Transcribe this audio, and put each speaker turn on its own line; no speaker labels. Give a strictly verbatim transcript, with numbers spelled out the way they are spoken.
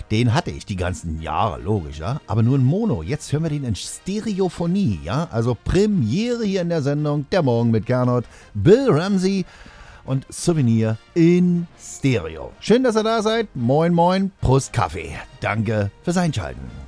Den hatte ich die ganzen Jahre, logisch, ja. Aber nur in Mono. Jetzt hören wir den in Stereophonie, ja. Also Premiere hier in der Sendung. Der Morgen mit Gernot, Bill Ramsey und Souvenir in Stereo. Schön, dass ihr da seid. Moin, moin. Prost Kaffee. Danke fürs Einschalten.